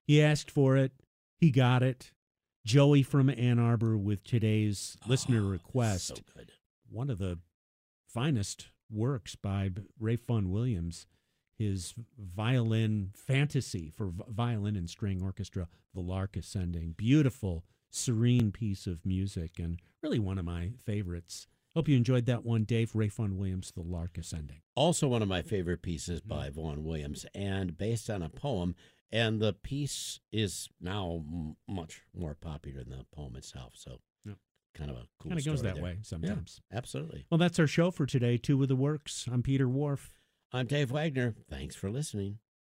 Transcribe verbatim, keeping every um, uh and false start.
He asked for it. He got it. Joey from Ann Arbor with today's listener Oh, request. so good. One of the finest works by B- Ray Fun Williams. His violin fantasy for v- violin and string orchestra, The Lark Ascending. Beautiful, serene piece of music and really one of my favorites. Hope you enjoyed that one, Dave. Ray Fun Williams, The Lark Ascending. Also one of my favorite pieces by Vaughan Williams, and based on a poem. And the piece is now m- much more popular than the poem itself. So Yeah. kind of a cool Kind of story goes that there. way sometimes. Yeah, absolutely. Well, that's our show for today. Two of the Works. I'm Peter Wharf. I'm Dave Wagner. Thanks for listening.